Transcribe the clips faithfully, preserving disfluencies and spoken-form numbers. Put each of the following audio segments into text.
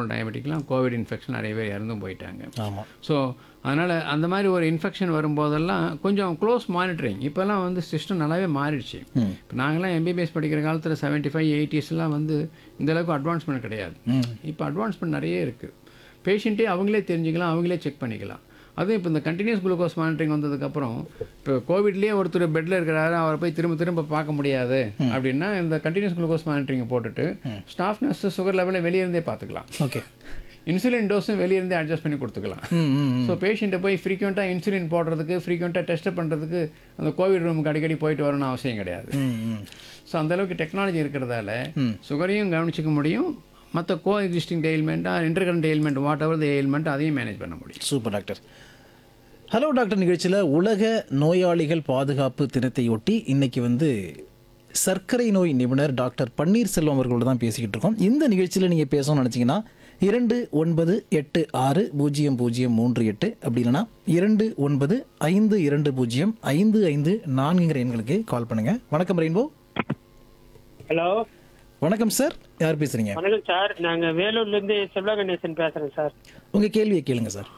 Normal டயபெட்டிக்லாம் Covid infection நிறைய பேர் இறந்தும் போயிட்டாங்க. ஆமாம். ஸோ அதனால் அந்த மாதிரி ஒரு இன்ஃபெக்ஷன் வரும்போதெல்லாம் கொஞ்சம் க்ளோஸ் மானிட்டரிங் இப்போல்லாம் வந்து சிஸ்டம் நல்லாவே மாறிடுச்சு. இப்போ நாங்களாம் எம்பிபிஎஸ் படிக்கிற காலத்தில் செவன்ட்டி ஃபைவ் எயிட்டிஸ்லாம் வந்து இந்தளவுக்கு அட்வான்ஸ்மெண்ட் கிடையாது. இப்போ அட்வான்ஸ்மெண்ட் நிறைய இருக்குது. பேஷண்ட்டே அவங்களே தெரிஞ்சுக்கலாம், அவங்களே செக் பண்ணிக்கலாம். அதுவும் இப்போ இந்த கண்டினியூஸ் குளுக்கோஸ் மானிட்டரிங் வந்ததுக்கப்புறம் இப்போ கோவிட்லேயே ஒருத்தர் பெட்டில் இருக்கிறாரு, அவரை போய் திரும்ப திரும்ப பார்க்க முடியாது அப்படின்னா இந்த கண்டினியூஸ் குளுக்கோஸ் மானிட்டரிங்கை போட்டுட்டு ஸ்டாஃப் நர்ஸ் சுகர் லெவலை வெளியே இருந்தே பார்த்துக்கலாம். ஓகே. இன்சுலின் டோஸும் வெளியே இருந்தே அட்ஜஸ்ட் பண்ணி கொடுத்துக்கலாம். ஸோ பேஷண்ட்டை போய் ஃப்ரீக்வெண்ட்டாக இன்சுலின் போடுறதுக்கு ஃப்ரீக்வெண்ட்டாக டெஸ்ட் பண்ணுறதுக்கு அந்த கோவிட் ரூமுக்கு அடிக்கடி போயிட்டு வரணும்னு அவசியம் கிடையாது. ஸோ அந்தளவுக்கு டெக்னாலஜி இருக்கிறதால சுகரையும் கவனிச்சிக்க முடியும், மற்ற கோ existing எயில்மெண்ட்டாக இன்டர்கரண்ட் ailment what ever the ailment அதையும் மேனேஜ் பண்ண முடியும். Super doctor. ஹலோ டாக்டர் நிகழ்ச்சியில் உலக நோயாளிகள் பாதுகாப்பு தினத்தையொட்டி இன்னைக்கு வந்து சர்க்கரை நோய் நிபுணர் டாக்டர் பன்னீர்செல்வம் அவர்களோட தான் பேசிக்கிட்டு இருக்கோம். இந்த நிகழ்ச்சியில் நீங்கள் பேசணும்னு நினச்சிங்கன்னா இரண்டு ஒன்பது எட்டு ஆறு பூஜ்ஜியம் பூஜ்ஜியம் மூன்று எட்டு அப்படி இல்லைன்னா இரண்டு ஒன்பது ஐந்து இரண்டு பூஜ்ஜியம் ஐந்து ஐந்து நான்குங்கிற எண்களுக்கு கால் பண்ணுங்கள். வணக்கம் ரெயின்போ. ஹலோ வணக்கம் சார், யார் பேசுகிறீங்க? வணக்கம் சார், நாங்கள் வேலூர்லேருந்து செல்வா கணேசன் பேசுகிறேன் சார். உங்கள் கேள்வியை கேளுங்க சார்.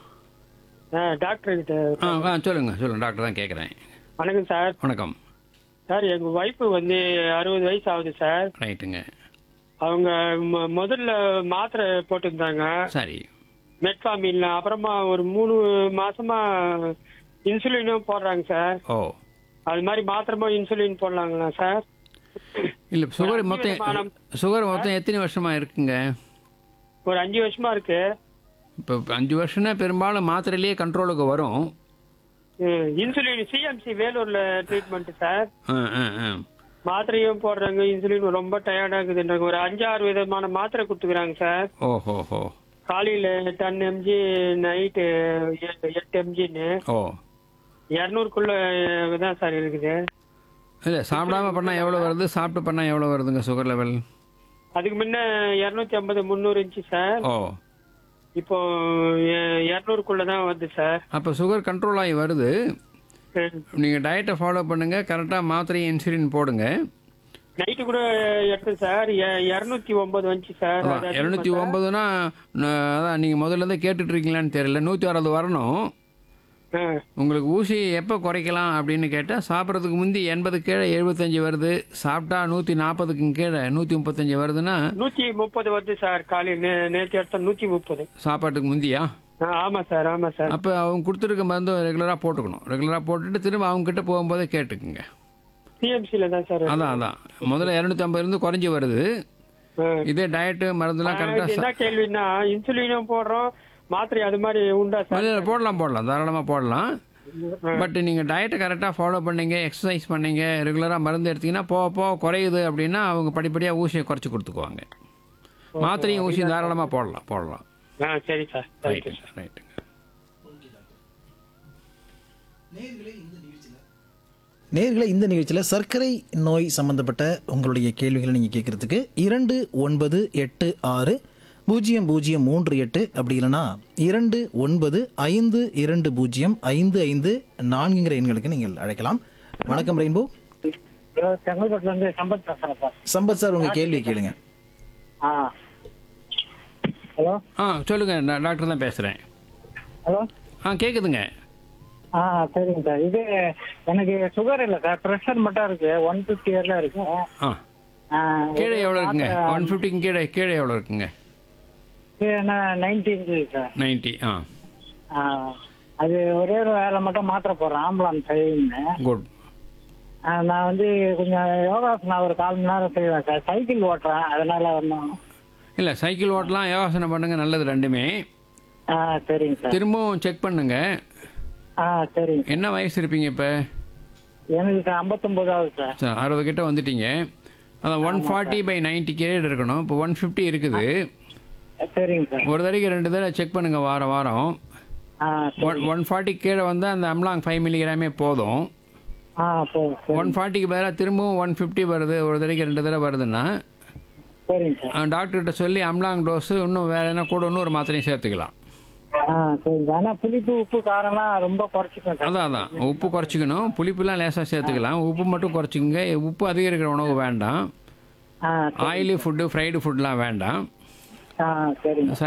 ஆ டாக்டர் கிட்ட. ஆ ஆ சொல்லுங்கள் சொல்லுங்கள் டாக்டர் தான் கேட்குறேன். வணக்கம் சார். வணக்கம் சார், எங்கள் ஒய்ஃபு வந்து அறுபது வயசு ஆகுது சார். ரைட்டுங்க. அவங்க மொ- முதல்ல மாத்திரை போட்டிருந்தாங்க சரி. மெட்ஃபார்மின், அப்புறமா ஒரு மூணு மாசமா இன்சுலினும் போடுறாங்க சார். ஓ அது மாதிரி மாத்திரமா இன்சுலின் போடலாங்களா சார்? இல்லை சுகர் அஞ்சு மொத்தம் விதமான- சுகர் மொத்தம் எத்தனை வருஷமாக இருக்குங்க? ஒரு அஞ்சு வருஷமா இருக்கு. இப்போ அஞ்சு வருஷம்னா பெரும்பாலும் மாத்திரையிலேயே கண்ட்ரோலுக்கு வரும். ம், இன்சுலின் சிஎம்சி வேலூர்ல ட்ரீட்மெண்ட் சார். ஆ ஆ ஆ மாத்திரையும் போடுறாங்க, இன்சுலின் ரொம்ப டயர்டா இருக்குதுன்றாங்க. ஒரு அஞ்சாறு விதமான மாத்திரை கொடுத்துக்கிறாங்க சார். ஓஹோ ஹோ காலையில டென் எம்ஜி, நைட்டு எட்டு எம்ஜின்னு ஓ இரநூறுக்குள்ள தான் சார் இருக்குது. இல்லை சாப்பிடாம பண்ணால் எவ்வளோ வருது, சாப்பிட்டு பண்ணால் எவ்வளோ வருதுங்க சுகர் லெவல்? அதுக்கு முன்ன இரநூத்தி ஐம்பது முந்நூறு இருந்துச்சு சார். ஓ இப்போ இரநூறுக்குள்ள தான் வருது சார். அப்போ சுகர் கண்ட்ரோல் ஆகி வருது. ம். நீங்கள் டயட்டை ஃபாலோ பண்ணுங்கள், கரெக்டாக மாத்திரை இன்சுலின் போடுங்க. நைட்டு கூட எடுத்தேன் சார், இரநூத்தி ஒன்பது வந்துச்சு சார். அது அதிகமா இரநூத்தி சார்? ஒம்பதுனா அதான் நீங்கள் முதல்ல இருந்தே கேட்டுட்டு இருக்கீங்களான்னு தெரியல. நூற்றி அறுபது வரணும். ஆ. உங்களுக்கு ஊசி எப்போ குறைக்கலாம் அப்படின்னு கேட்டால் சாப்பிட்றதுக்கு முந்தி எண்பது கீழே எழுபத்தஞ்சி வருது, சாப்பிட்டா நூற்றி நாற்பதுக்கு கீழே நூற்றி முப்பத்தஞ்சு வருதுன்னா நூத்தி முப்பது வருது சார். காலையில் நே- நேத்து எடுத்த நூத்தி முப்பது. சாப்பாட்டுக்கு முந்தியா? ஆ, ஆமா சார், ஆமா சார். அப்போ அவங்க கொடுத்துருக்க மருந்து ரெகுலராக போட்டுக்கணும். ரெகுலராக போட்டுட்டு திரும்ப அவங்ககிட்ட போகும்போதே கேட்டுக்குங்க. சிஎம்சில தான் சார். அதான் அதான் முதல்ல இரநூத்தி ஐம்பது இருந்து குறைஞ்சி வருது. ஆ. இதே டயட்டு மருந்துலாம் இது கரெக்டாக என்ன கேள்வின்னா, இன்சுலினும் போடுறோம், மாத்திரை அது மாதிரி உண்டா சார்? போடலாம் போடலாம் தாராளமாக போடலாம். பட் நீங்கள் டயட்டை கரெக்டாக ஃபாலோ பண்ணீங்க, எக்ஸசைஸ் பண்ணீங்க, ரெகுலராக மருந்து எடுத்தீங்கன்னா போக போக குறையுது அப்படின்னா அவங்க படிப்படியாக ஊசியை குறைச்சி கொடுத்துக்குவாங்க. மாத்திரையும் ஊசியும் தாராளமாக போடலாம் போடலாம். ஆ, சரி சார். ரைட்டு சார் ரைட்டுங்க. நேர்களை இந்த நிகழ்ச்சியில் சர்க்கரை நோய் சம்பந்தப்பட்ட உங்களுடைய கேள்விகளை நீங்கள் கேட்குறதுக்கு இரண்டு ஒன்பது எட்டு ஆறு பூஜ்ஜியம் பூஜ்ஜியம் மூன்று எட்டு அப்படி இல்லைன்னா இரண்டு ஒன்பது ஐந்து இரண்டு பூஜ்ஜியம் ஐந்து ஐந்து நான்குங்கிற எண்களுக்கு நீங்கள் அழைக்கலாம். வணக்கம் ரெயின்போ. செங்கல்பட்டுல இருந்து சம்பத் பேசுறேன். சம்பத் சார், உங்கள் கேள்வி கேளுங்க. ஆ ஹலோ ஆ சொல்லுங்கள், நான் டாக்டர் தான் பேசுகிறேன். ஹலோ. ஆ கேட்குதுங்க. ஆ சரிங்க சார். இது எனக்கு சுகர் இல்லை சார், ப்ரெஷர் மட்டும் இருக்கு. ஒன் ஃபிஃப்டி இயர்ல இருக்கு. ஆ ஆ, கீழே எவ்வளோ இருக்குங்க? ஒன் ஃபிஃப்டிக்கு கீழே கீழே எவ்வளோ இருக்குங்க? நைன்டி இருக்கு சார். நைன்ட்டி. ஆ ஆ, அது ஒரே ஒரு வேலை மட்டும் மாத்திரை போடுறேன், ஆம்புலன்ஸ் செய்யுன்னு. குட். நான் வந்து கொஞ்சம் யோகாசனம் ஒரு கால் மணி நேரம் செய்வேன் சார். சைக்கிள் ஓட்டுறேன், அதனால ஒன்றும். இல்லை சைக்கிள் ஓட்டலாம், யோகாசனம் பண்ணுங்க, நல்லது ரெண்டுமே. ஆ சரிங்க சார். திரும்பவும் செக் பண்ணுங்க. ஆ சரிங்க. என்ன வயசு இருப்பீங்க இப்போ? எனக்கு ஐம்பத்தொம்போதாவது சார். சார் அறுபது கிட்ட வந்துட்டீங்க. அதான் one forty by ninety gate இருக்கணும். இப்போ ஒன் ஃபிஃப்டி இருக்குது. சரிங்க சார். ஒரு தடவைக்கு ரெண்டு தடவை செக் பண்ணுங்க வாரம் வாரம். ஆ ஒன் ஒன் ஃபார்ட்டி கீழே வந்தால் அந்த அம்லாங் ஃபைவ் மில்லிகிராமே போதும். ஆ சரி சரி. ஒன் ஃபார்ட்டிக்கு பதிலாக திரும்பவும் ஒன் ஃபிஃப்டி வருது, ஒரு தடவைக்கு ரெண்டு தடவை வருதுன்னா சரிங்க சார். டாக்டர்கிட்ட சொல்லி அம்லாங் டோஸு இன்னும் வேறு என்ன கூட இன்னும் ஒரு மாத்திரையும் சேர்த்துக்கலாம். ஆ சரிங்க. ஆனால் புளிப்பு உப்பு காரம்லாம் ரொம்ப குறைச்சிக்கணும் சார். அதான் அதான் உப்பு குறைச்சிக்கணும், புளிப்புலாம் லேசாக சேர்த்துக்கலாம், உப்பு மட்டும் குறைச்சிக்கங்க. உப்பு அதிகம் இருக்கிற உணவு வேண்டாம், ஆ ஆயிலி ஃபுட்டு ஃப்ரைடு ஃபுட்லாம் வேண்டாம். ஆ சரிங்க.